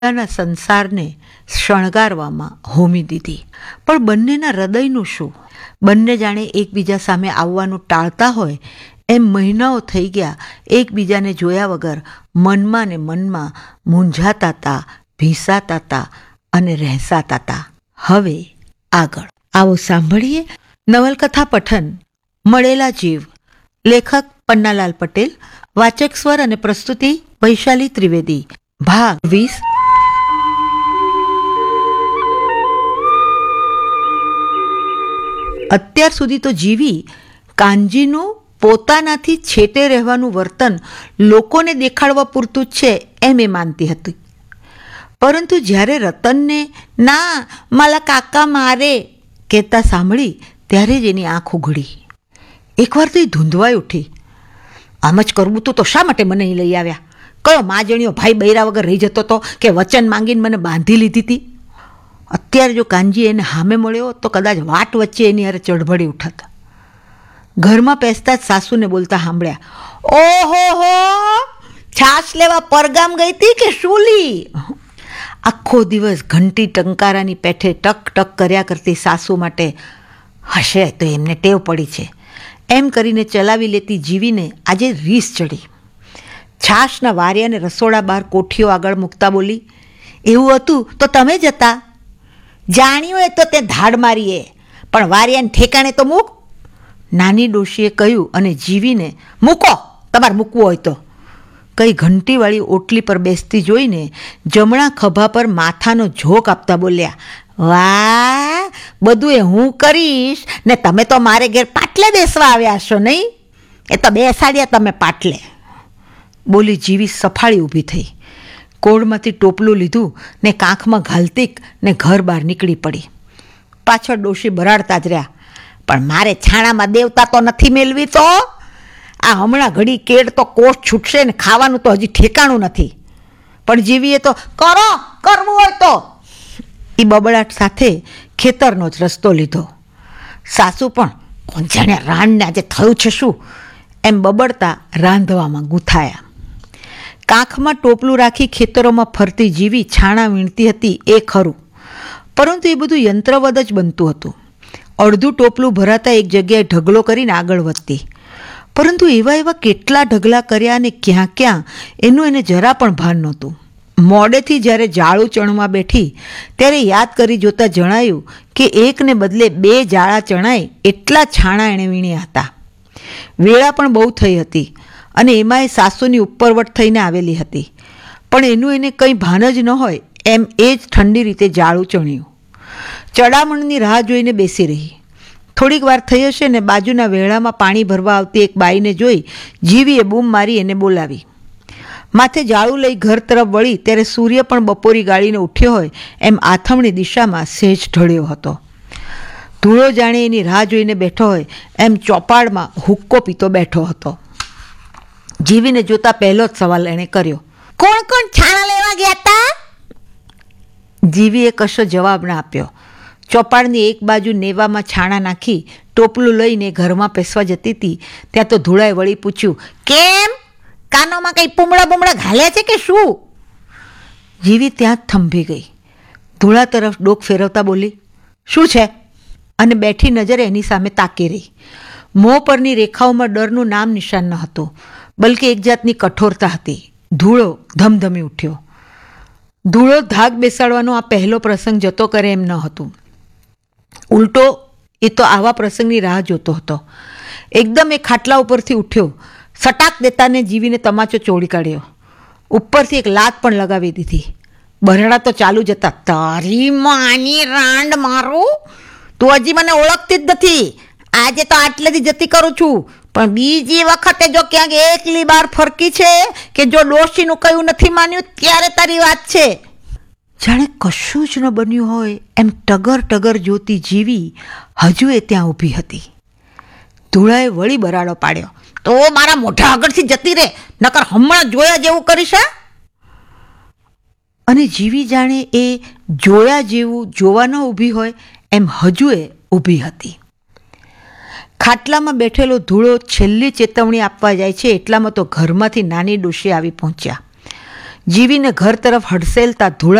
ના સંસારને શણગારવામાં હોમી દીધી. પણ બંનેના હૃદયનું શું? બંને જાણે એકબીજા સામે આવવાનું ટાળતા હોય એમ મહિનાઓ થઈ ગયા એકબીજાને જોયા વગર મનમાં ને મનમાં મૂંઝાતા હતા, ભીસાતા હતા અને રહેસાતા હતા. હવે આગળ આવો સાંભળીએ નવલકથા પઠન મળેલા જીવ. લેખક પન્નાલાલ પટેલ. વાચક સ્વર અને પ્રસ્તુતિ વૈશાલી ત્રિવેદી. ભાગ 20. અત્યાર સુધી તો જીવી કાનજીનું પોતાનાથી છેટે રહેવાનું વર્તન લોકોને દેખાડવા પૂરતું જ છે એમ એ માનતી હતી. પરંતુ જ્યારે રતનને ના મારા કાકા મારે કહેતા સાંભળી ત્યારે જ એની આંખ ઉઘડી. એકવાર તો એ ધૂંધવાઈ ઉઠી. આમ જ કરવું તું તો શા માટે મને અહીં લઈ આવ્યા? કયો માજણીઓ ભાઈ બૈરા વગર રહી જતો હતો કે વચન માંગીને મને બાંધી લીધી હતી? અત્યારે જો કાનજી એને સામે મળ્યો તો કદાચ વાટ વચ્ચે એની હારે ચડભડી ઉઠત. ઘરમાં પેસતા જ સાસુને બોલતા સાંભળ્યા, ઓહો હો, છાશ લેવા પરગામ ગઈ હતી કે શુલી? આખો દિવસ ઘંટી ટંકારાની પેઠે ટક ટક કર્યા કરતી સાસુ માટે હશે તો એમને ટેવ પડી છે એમ કરીને ચલાવી લેતી જીવીને આજે રીસ ચડી. છાશના વારિયાને રસોડા બહાર કોઠીઓ આગળ મૂકતા બોલી, એવું હતું તો તમે જ હતા. જાણ્યું એ તો તે ધાડ મારીએ, પણ વારિયાને ઠેકાણે તો મૂક. નાની ડોશીએ કહ્યું અને જીવીને મૂકો તમારે મૂકવું હોય તો. કઈ ઘંટીવાળી ઓટલી પર બેસતી જોઈને જમણા ખભા પર માથાનો ઝોક આપતા બોલ્યા, વાહ, બધું એ હું કરીશ ને તમે તો મારે ઘેર પાટલે બેસવા આવ્યા હશો નહીં? એ તો બેસાડ્યા તમે પાટલે. બોલી જીવી સફાળી ઊભી થઈ. કોળમાંથી ટોપલું લીધું ને કાંખમાં ઘાલતીક ને ઘર બહાર નીકળી પડી. પાછળ ડોશી બરાડતા જ રહ્યા, પણ મારે છાણામાં દેવતા તો નથી મેળવી. તો આ હમણાં ઘડી કેળ તો કોષ છૂટશે ને ખાવાનું તો હજી ઠેકાણું નથી. પણ જીવીએ તો કરો, કરવું હોય તો. એ બબડાટ સાથે ખેતરનો જ રસ્તો લીધો. સાસુ પણ કોણ જાણે રાણને આજે થયું છે શું એમ બબડતા રાંધવામાં ગૂંથાયા. કાંખમાં ટોપલું રાખી ખેતરોમાં ફરતી જીવી છાણા વીણતી હતી એ ખરું, પરંતુ એ બધું યંત્રવદ જ બનતું હતું. અડધું ટોપલું ભરાતા એક જગ્યાએ ઢગલો કરીને આગળ વધતી, પરંતુ એવા એવા કેટલા ઢગલા કર્યા અને ક્યાં ક્યાં એનું એને જરા પણ ભાન નહોતું. મોડેથી જ્યારે જાળું ચણમાં બેઠી ત્યારે યાદ કરી જોતાં જણાયું કે એકને બદલે 2 જાળા ચણાય એટલા છાણા એણે વીણ્યા હતા. વેળા પણ બહુ થઈ હતી અને એમાં એ સાસુની ઉપરવટ થઈને આવેલી હતી, પણ એનું એને કંઈ ભાન જ ન હોય એમ એ જ ઠંડી રીતે જાળું ચણ્યું. ચડામણની રાહ જોઈને બેસી રહી. થોડીક વાર થઈ હશે ને બાજુના વેળામાં પાણી ભરવા આવતી એક બાઈને જોઈ જીવીએ બૂમ મારી એને બોલાવી. માથે જાળું લઈ ઘર તરફ વળી ત્યારે સૂર્ય પણ બપોરી ગાળીને ઉઠ્યો હોય એમ આથમણી દિશામાં સહેજ ઢળ્યો હતો. ધૂળો જાણે એની રાહ જોઈને બેઠો હોય એમ ચોપાડમાં હુક્કો પીતો બેઠો હતો. જીવીને જોતા પહેલો જ સવાલ એણે કર્યો, કોણ કોણ છાણા લેવા ગયા હતા? જીવીએ કશો જવાબ ના આપ્યો. ચોપાડની એક બાજુ નેવામાં છાણા નાખી ટોપલું લઈને ઘરમાં પેસવા જતી હતી ત્યાં તો ધૂળાએ વળી પૂછ્યું, કેમ કાનોમાં કંઈ પૂમડા બુમડા ઘાલ્યા છે કે શું? જીવી ત્યાં જ થંભી ગઈ. ધૂળા તરફ ડોક ફેરવતા બોલી, શું છે? અને બેઠી નજરે એની સામે તાકી રહી. મોં પરની રેખાઓમાં ડરનું નામ નિશાન ન હતું, બલકે એક જાતની કઠોરતા હતી. ધૂળો ધમધમી ઉઠ્યો. ધૂળો ધાક બેસાડવાનો આ પહેલો પ્રસંગ જતો કરે એમ ન હતું. ઉલટો એ તો આવા પ્રસંગની રાહ જોતો હતો. એકદમ એ ખાટલા ઉપરથી ઉઠ્યો. સટાક દેતાને જીવીને તમાચો ચોળી કાઢ્યો. ઉપરથી એક લાત પણ લગાવી દીધી. બરડા તો ચાલુ જ હતા. તારી માની રાંડ મારું, તું હજી મને ઓળખતી જ નથી. આજે તો આટલેથી જતી કરું છું, પણ બીજી વખતે જો ક્યાંક એકલી બાર ફરકી છે કે જો ડોશીનું કયું નથી માન્યું ત્યારે તારી વાત છે. જાણે કશું જ ન બન્યું હોય એમ ટગર ટગર જોતી જીવી હજુ એ ત્યાં ઊભી હતી. ધૂળાએ વળી બરાડો પાડ્યો, તો મારા મોઢા આગળથી જતી રહે, નકર હમણાં જોયા જેવું કરીશ. અને જીવી જાણે એ જોયા જેવું જોવા ન ઊભી હોય એમ હજુ એ ઊભી હતી. ખાટલામાં બેઠેલો ધૂળો છેલ્લી ચેતવણી આપવા જાય છે એટલામાં તો ઘરમાંથી નાની ડોશી આવી પહોંચ્યા. જીવીને ઘર તરફ હડસેલતા ધૂળા